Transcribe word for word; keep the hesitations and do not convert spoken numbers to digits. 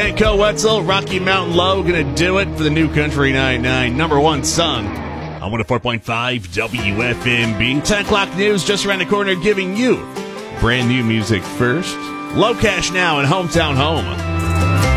Franco Wetzel, Rocky Mountain Low, gonna do it for the New Country ninety-nine. Number one song on one oh four point five W F M B. ten o'clock news just around the corner, giving you brand new music first. Low Cash now in Hometown Home.